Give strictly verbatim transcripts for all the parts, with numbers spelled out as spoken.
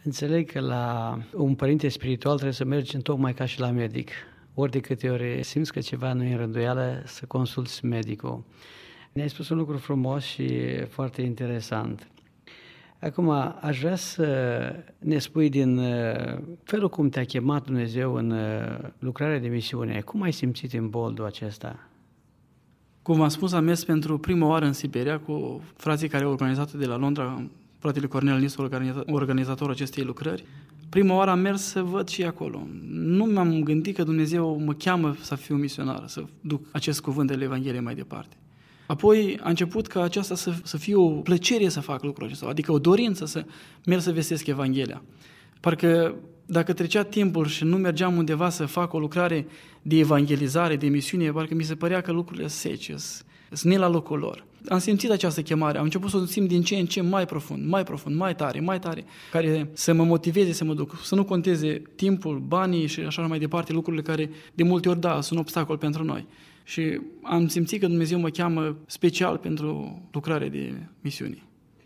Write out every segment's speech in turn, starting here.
Înțeleg că la un părinte spiritual trebuie să mergi tocmai ca și la medic. Ori de câte ori simți că ceva nu e în rânduială, să consulți medicul. Ne-ai spus un lucru frumos și foarte interesant. Acum, aș vrea să ne spui din felul cum te-a chemat Dumnezeu în lucrarea de misiune. Cum ai simțit în boldul acesta? Cum am spus, am mers pentru prima oară în Siberia cu frații care au organizat de la Londra, fratele Cornel Nisu, organizatorul acestei lucrări. Prima oară am mers să văd și acolo. Nu mi-am gândit că Dumnezeu mă cheamă să fiu misionar, să duc acest cuvânt de Evanghelie mai departe. Apoi a început ca aceasta să, să fie o plăcere să fac lucrul acesta, adică o dorință să merg să vestesc Evanghelia. Parcă dacă trecea timpul și nu mergeam undeva să fac o lucrare de evangelizare, de misiune, parcă mi se părea că lucrurile sece, sunt ne la locul lor. Am simțit această chemare, am început să o simt din ce în ce mai profund, mai profund, mai tare, mai tare, care să mă motiveze să mă duc, să nu conteze timpul, banii și așa mai departe, lucrurile care de multe ori, da, sunt obstacol pentru noi. Și am simțit că Dumnezeu mă cheamă special pentru lucrare de misiune.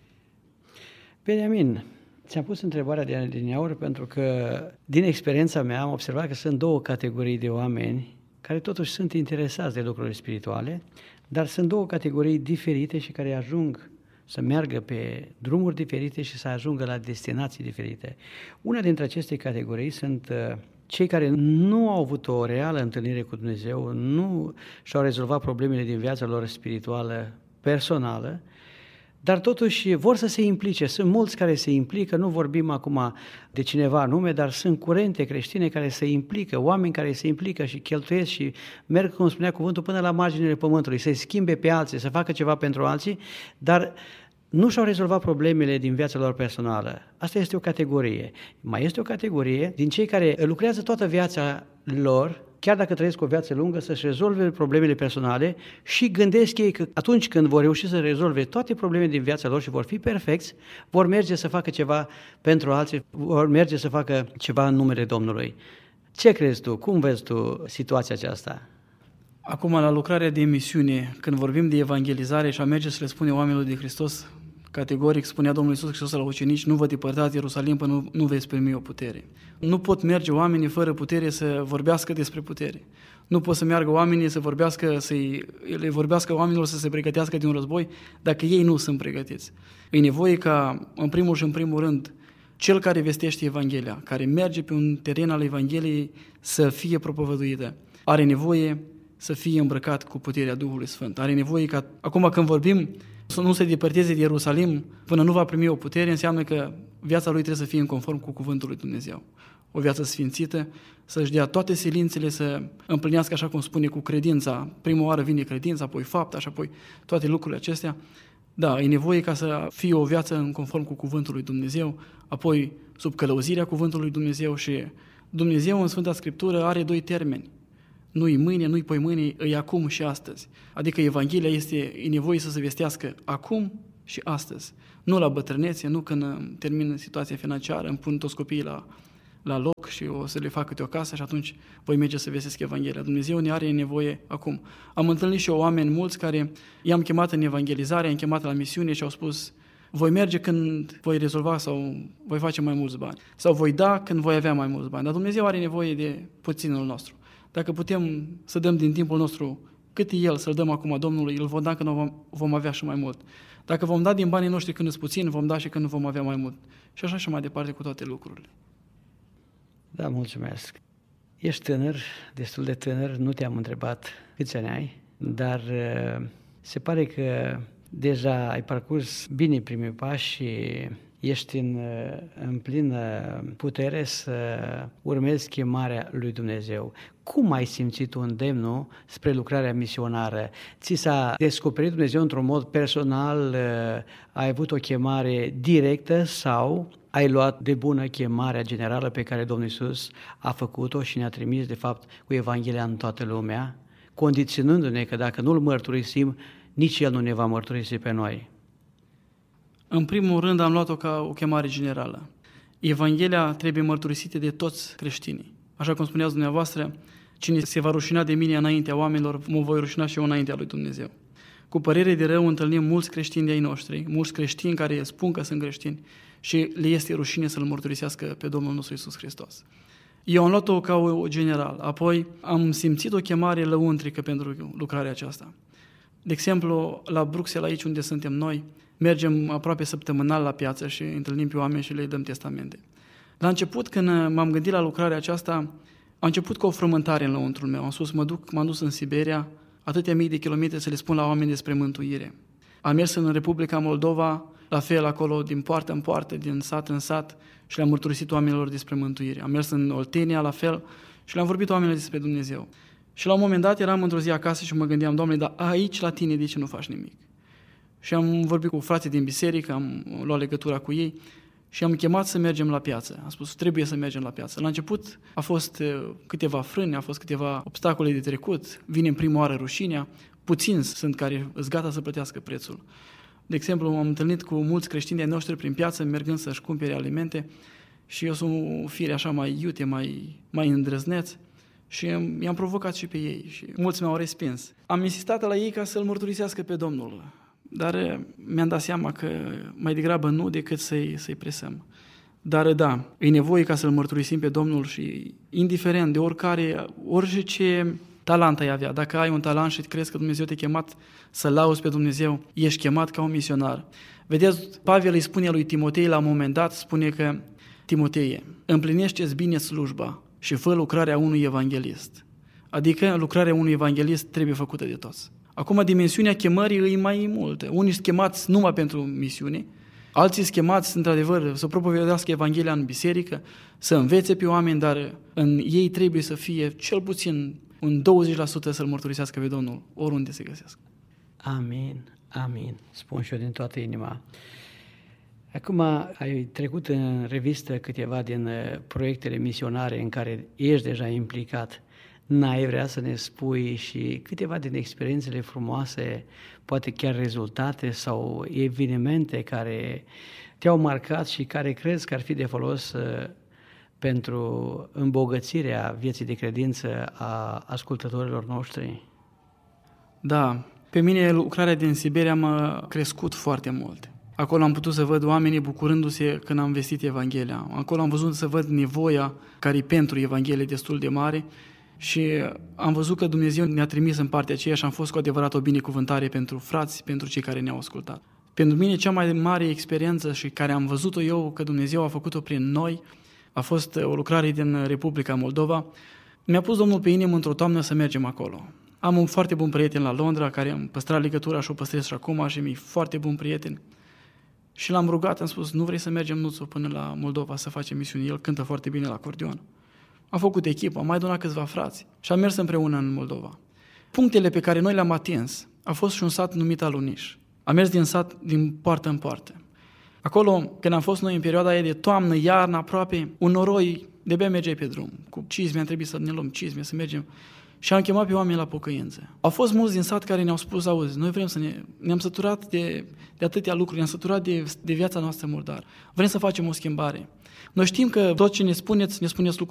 Beniamin, ți-am pus întrebarea de adineauri pentru că din experiența mea am observat că sunt două categorii de oameni care totuși sunt interesați de lucrurile spirituale, dar sunt două categorii diferite și care ajung să meargă pe drumuri diferite și să ajungă la destinații diferite. Una dintre aceste categorii sunt cei care nu au avut o reală întâlnire cu Dumnezeu, nu și-au rezolvat problemele din viața lor spirituală, personală, dar totuși vor să se implice. Sunt mulți care se implică, nu vorbim acum de cineva anume, dar sunt curente creștine care se implică, oameni care se implică și cheltuiesc și merg, cum spunea cuvântul, până la marginile pământului, să-i schimbe pe alții, să facă ceva pentru alții, dar nu și-au rezolvat problemele din viața lor personală. Asta este o categorie. Mai este o categorie din cei care lucrează toată viața lor, chiar dacă trăiesc o viață lungă, să-și rezolve problemele personale și gândesc ei că atunci când vor reuși să rezolve toate problemele din viața lor și vor fi perfecți, vor merge să facă ceva pentru alții, vor merge să facă ceva în numele Domnului. Ce crezi tu? Cum vezi tu situația aceasta? Acum, la lucrarea de misiune, când vorbim de evangelizare și a merge să le spune oamenilor de Hristos, categoric spunea Domnul Iisus Hristos la ucenici, nu vă depărtați Ierusalim până nu, nu veți primi o putere. Nu pot merge oamenii fără putere să vorbească despre putere. Nu pot să meargă oamenii să vorbească, să le vorbească oamenilor să se pregătească de un război dacă ei nu sunt pregătiți. E nevoie ca, în primul și în primul rând, cel care vestește Evanghelia, care merge pe un teren al Evangheliei să fie propovăduită, are nevoie să fie îmbrăcat cu puterea Duhului Sfânt. Are nevoie ca, acum când vorbim, să nu se depărteze de Ierusalim până nu va primi o putere, înseamnă că viața lui trebuie să fie în conform cu cuvântul lui Dumnezeu. O viață sfințită, să-și dea toate silințele, să împlinească, așa cum spune, cu credința. Prima oară vine credința, apoi fapta și apoi toate lucrurile acestea. Da, e nevoie ca să fie o viață în conform cu cuvântul lui Dumnezeu, apoi sub călăuzirea cuvântului lui Dumnezeu și Dumnezeu în Sfânta Scriptură are doi termeni. Nu-i mâine, nu-i poi mâine, e acum și astăzi. Adică Evanghelia este e nevoie să se vestească acum și astăzi. Nu la bătrânețe, nu când termină situația financiară, îmi pun toți copiii la, la loc și o să le fac câte o casă și atunci voi merge să vestesc Evanghelia. Dumnezeu ne are nevoie acum. Am întâlnit și eu oameni mulți care i-am chemat în evangelizare, i-am chemat la misiune și au spus: voi merge când voi rezolva sau voi face mai mulți bani. Sau voi da când voi avea mai mulți bani. Dar Dumnezeu are nevoie de puținul nostru. Dacă putem să dăm din timpul nostru cât e El, să-L dăm acum Domnului, îl vom da când vom, vom avea și mai mult. Dacă vom da din banii noștri când îți puțin, vom da și când vom avea mai mult. Și așa și mai departe cu toate lucrurile. Da, mulțumesc. Ești tânăr, destul de tânăr, nu te-am întrebat câți ani ai, dar se pare că deja ai parcurs bine primii pași și ești în, în plină putere să urmezi chemarea lui Dumnezeu. Cum ai simțit un îndemnul spre lucrarea misionară? Ți s-a descoperit Dumnezeu într-un mod personal? Ai avut o chemare directă sau ai luat de bună chemarea generală pe care Domnul Iisus a făcut-o și ne-a trimis, de fapt, cu Evanghelia în toată lumea, condiționându-ne că dacă nu-L mărturisim, nici El nu ne va mărturisi pe noi? În primul rând am luat-o ca o chemare generală. Evanghelia trebuie mărturisită de toți creștinii. Așa cum spuneați dumneavoastră, cine se va rușina de mine înaintea oamenilor, mă voi rușina și eu înaintea lui Dumnezeu. Cu părere de rău întâlnim mulți creștini de ai noștri, mulți creștini care spun că sunt creștini și le este rușine să-L mărturisească pe Domnul nostru Iisus Hristos. Eu am luat-o ca o general, apoi am simțit o chemare lăuntrică pentru lucrarea aceasta. De exemplu, la Bruxelles, aici unde suntem noi, mergem aproape săptămânal la piață și întâlnim pe oameni și le dăm testamente. La început, când m-am gândit la lucrarea aceasta, a început cu o frământare în lăuntrul meu. Am spus, mă duc, m-am dus în Siberia, atâtea mii de kilometri să le spun la oameni despre mântuire. Am mers în Republica Moldova, la fel acolo, din poartă în poartă, din sat în sat, și le-am mărturisit oamenilor despre mântuire. Am mers în Oltenia, la fel, și le-am vorbit oamenilor despre Dumnezeu. Și la un moment dat eram într-o zi acasă și mă gândeam, Doamne, dar aici la tine de ce nu faci nimic? Și am vorbit cu frații din biserică, am luat legătura cu ei și am chemat să mergem la piață. Am spus, trebuie să mergem la piață. La început a fost câteva frâni, a fost câteva obstacole de trecut, vine în prima oară rușinea, puțini sunt care sunt gata să plătească prețul. De exemplu, m-am întâlnit cu mulți creștini de noștri prin piață, mergând să-și cumpere alimente și eu sunt o fire așa mai iute, mai, mai îndrăzneț și i-am provocat și pe ei și mulți mi-au respins. Am insistat la ei ca să-L mărturisească pe Domnul, dar mi-am dat seama că mai degrabă nu decât să-i, să-i presăm. Dar da, e nevoie ca să-L mărturisim pe Domnul și indiferent de oricare, orice talent ai avea, dacă ai un talent și crezi că Dumnezeu te-a chemat să lauzi pe Dumnezeu, ești chemat ca un misionar. Vedeți, Pavel îi spune lui Timotei la un moment dat, spune că Timoteie, împlinește-ți bine slujba și fă lucrarea unui evanghelist. Adică lucrarea unui evanghelist trebuie făcută de toți. Acum dimensiunea chemării e mai multă. Unii sunt chemați numai pentru misiune, alții sunt chemați, într-adevăr, să propovăduiască Evanghelia în biserică, să învețe pe oameni, dar în ei trebuie să fie cel puțin un douăzeci la sută să-L mărturisească pe Domnul, oriunde se găsească. Amin, amin, spun și eu din toată inima. Acum ai trecut în revistă câteva din proiectele misionare în care ești deja implicat. N-ai vrea să ne spui și câteva din experiențele frumoase, poate chiar rezultate sau evenimente care te-au marcat și care crezi că ar fi de folos pentru îmbogățirea vieții de credință a ascultătorilor noștri? Da, pe mine lucrarea din Siberia m-a crescut foarte mult. Acolo am putut să văd oamenii bucurându-se când am vestit Evanghelia. Acolo am văzut să văd nevoia care e pentru Evanghelie destul de mare și am văzut că Dumnezeu ne-a trimis în partea aceea și am fost cu adevărat o binecuvântare pentru frați, pentru cei care ne-au ascultat. Pentru mine cea mai mare experiență și care am văzut-o eu că Dumnezeu a făcut-o prin noi a fost o lucrare din Republica Moldova. Mi-a pus Domnul pe inimă într-o toamnă să mergem acolo. Am un foarte bun prieten la Londra care am păstrat legătura și o păstrez și acum și mi-e foarte bun prieten. Și l-am rugat, am spus, nu vrei să mergem, Nuțu, până la Moldova să facem misiuni? El cântă foarte bine la acordeon. Am făcut echipă, am mai adunat câțiva frați și am mers împreună în Moldova. Punctele pe care noi le-am atins a fost și un sat numit Aluniș. Am mers din sat din poartă în poartă. Acolo, când am fost noi în perioada aia de toamnă, iarnă, aproape, un noroi, de-abia mergeai pe drum. Cu cizme, am trebuit să ne luăm cizme, să mergem. Și am chemat pe oameni la pocăință. Au fost mulți din sat care ne-au spus, auzi, noi vrem să ne... Ne-am săturat de, de atâtea lucruri, ne-am săturat de, de viața noastră murdară. Vrem să facem o schimbare. Noi știm că tot ce ne spuneți, ne spuneți lucruri